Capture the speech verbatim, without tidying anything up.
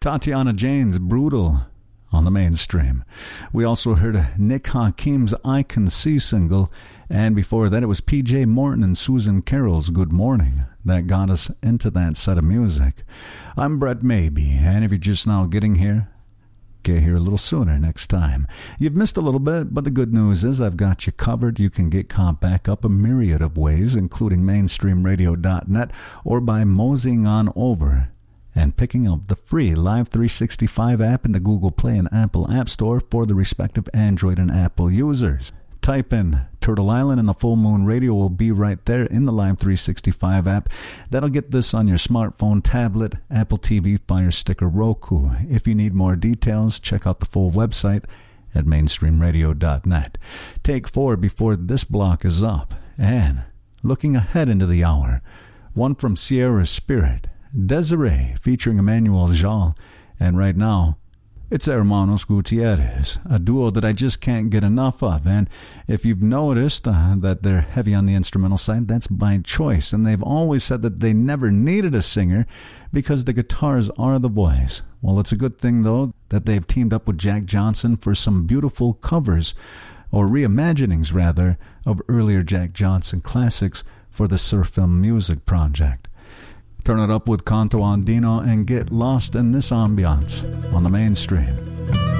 Tatiana Jane's Brutal on the Mainstream. We also heard Nick Hakim's I Can See single, and before that it was P J Morton and Susan Carroll's Good Morning that got us into that set of music. I'm Brett Maybe, and if you're just now getting here, get here a little sooner next time. You've missed a little bit, but the good news is I've got you covered. You can get caught back up a myriad of ways, including mainstream radio dot net or by moseying on over and picking up the free Live three sixty-five app in the Google Play and Apple App Store for the respective Android and Apple users. Type in Turtle Island and the Full Moon Radio will be right there in the Live three sixty-five app. That'll get this on your smartphone, tablet, Apple T V, Fire Stick, or Roku. If you need more details, check out the full website at mainstream radio dot net. Take four before this block is up. And looking ahead into the hour, one from Sierra Spirit, Desiree featuring Emmanuel Jal, and right now it's Hermanos Gutierrez, a duo that I just can't get enough of. And if you've noticed uh, that they're heavy on the instrumental side, that's by choice. And they've always said that they never needed a singer because the guitars are the voice. Well, it's a good thing, though, that they've teamed up with Jack Johnson for some beautiful covers, or reimaginings, rather, of earlier Jack Johnson classics for the Surf Film Music Project. Turn it up with Canto Andino and get lost in this ambiance on the Mainstream.